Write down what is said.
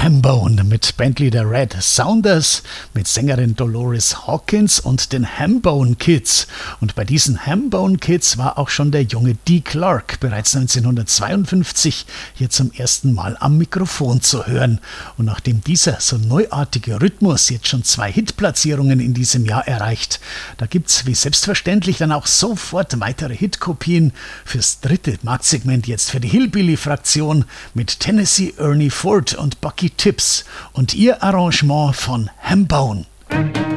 Hambone mit Bandleader Red Saunders, mit Sängerin Dolores Hawkins und den Hambone Kids. Und bei diesen Hambone Kids war auch schon der junge Dee Clark bereits 1952 hier zum ersten Mal am Mikrofon zu hören. Und nachdem dieser so neuartige Rhythmus jetzt schon 2 Hitplatzierungen in diesem Jahr erreicht, da gibt's wie selbstverständlich dann auch sofort weitere Hitkopien fürs 3. Marktsegment, jetzt für die Hillbilly-Fraktion mit Tennessee Ernie Ford und Bucky Tibbs und ihr Arrangement von Hambone.